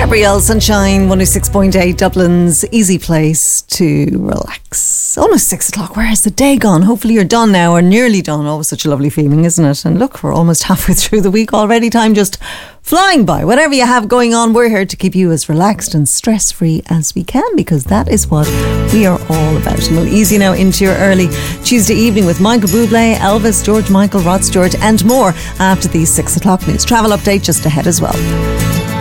Gabrielle Sunshine, 106.8, Dublin's easy place to relax. Almost 6 o'clock. Where has the day gone? Hopefully you're done now, or nearly done. Always such a lovely feeling, isn't it? And look, we're almost halfway through the week already. Time just flying by. Whatever you have going on, we're here to keep you as relaxed and stress-free as we can, because that is what we are all about. And we'll ease you now into your early Tuesday evening with Michael Bublé, Elvis, George Michael, Rod Stewart and more after the 6 o'clock news. Travel update just ahead as well.